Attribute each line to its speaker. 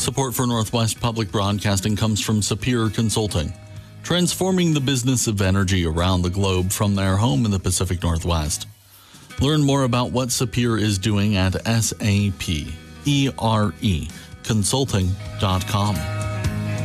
Speaker 1: Support for Northwest Public Broadcasting comes from Superior Consulting, transforming the business of energy around the globe from their home in the Pacific Northwest. Learn more about what Superior is doing at sapereconsulting.com.